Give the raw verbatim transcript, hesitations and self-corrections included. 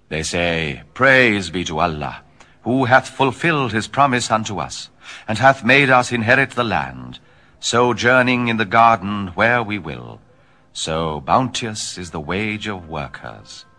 They say, Praise be to Allah, who hath fulfilled his promise unto us, and hath made us inherit the land, sojourning in the garden where we will. So bounteous is the wage of workers.